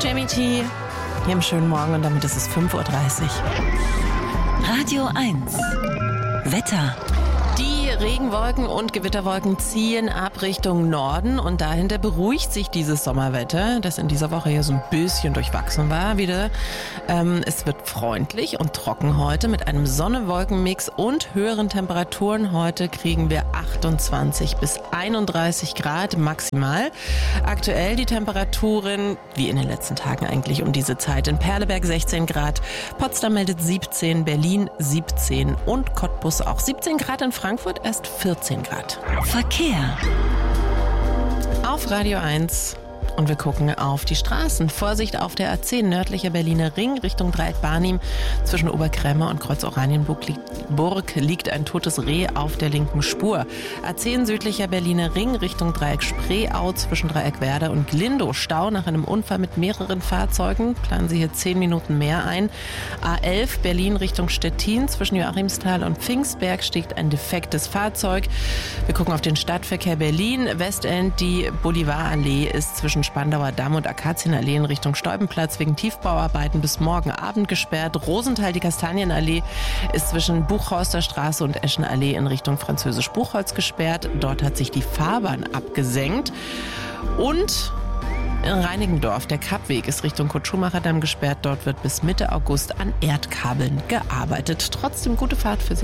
Jamie T. Hier im schönen Morgen und damit ist es 5.30 Uhr. Radio 1. Wetter. Die Regenwolken und Gewitterwolken ziehen ab Richtung Norden und dahinter beruhigt sich dieses Sommerwetter, das in dieser Woche hier so ein bisschen durchwachsen war wieder. Es wird freundlich und trocken heute mit einem Sonne-Wolken-Mix und höheren Temperaturen. Heute kriegen wir 28 bis 31 Grad maximal. Aktuell die Temperaturen, wie in den letzten Tagen eigentlich um diese Zeit, in Perleberg 16 Grad, Potsdam meldet 17, Berlin 17 und Cottbus auch 17 Grad, in Frankfurt erst 14 Grad. Verkehr. Auf Radio 1 und wir gucken auf die Straßen. Vorsicht auf der A10 nördlicher Berliner Ring Richtung Dreieck Barnim. Zwischen Oberkrämer und Kreuz Oranienburg liegt ein totes Reh auf der linken Spur. A10 südlicher Berliner Ring Richtung Dreieck Spreeau zwischen Dreieck Werder und Glindow. Stau nach einem Unfall mit mehreren Fahrzeugen. Planen Sie hier 10 Minuten mehr ein. A11 Berlin Richtung Stettin zwischen Joachimsthal und Pfingstberg steht ein defektes Fahrzeug. Wir gucken auf den Stadtverkehr Berlin. Westend, die Bolivarallee ist zwischen Spandauer Damm und Akazienallee in Richtung Steubenplatz wegen Tiefbauarbeiten bis morgen Abend gesperrt. Rosenthal, die Kastanienallee, ist zwischen Buchhorster Straße und Eschenallee in Richtung Französisch-Buchholz gesperrt. Dort hat sich die Fahrbahn abgesenkt. Und in Reinickendorf, der Kappweg ist Richtung Kurt-Schumacher-Damm gesperrt. Dort wird bis Mitte August an Erdkabeln gearbeitet. Trotzdem gute Fahrt für Sie.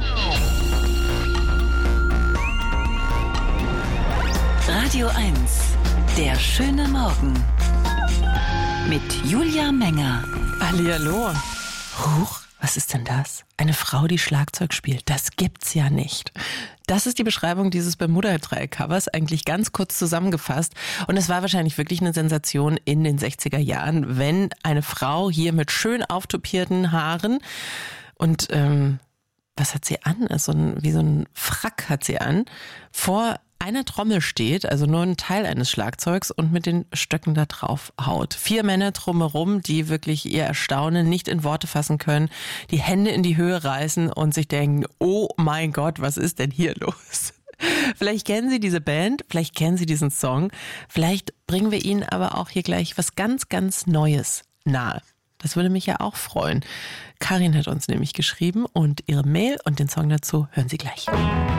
Radio 1. Der schöne Morgen. Mit Julia Menger. Hallihallo. Huch, was ist denn das? Eine Frau, die Schlagzeug spielt. Das gibt's ja nicht. Das ist die Beschreibung dieses Bermuda-Dreieck-Covers, eigentlich ganz kurz zusammengefasst. Und es war wahrscheinlich wirklich eine Sensation in den 60er Jahren, wenn eine Frau hier mit schön auftupierten Haaren und was hat sie an? Wie so ein Frack hat sie an, vor einer Trommel steht, also nur ein Teil eines Schlagzeugs und mit den Stöcken da drauf haut. 4 Männer drumherum, die wirklich ihr Erstaunen nicht in Worte fassen können, die Hände in die Höhe reißen und sich denken, oh mein Gott, was ist denn hier los? Vielleicht kennen Sie diese Band, vielleicht kennen Sie diesen Song, vielleicht bringen wir Ihnen aber auch hier gleich was ganz, ganz Neues nahe. Das würde mich ja auch freuen. Karin hat uns nämlich geschrieben und ihre Mail und den Song dazu hören Sie gleich.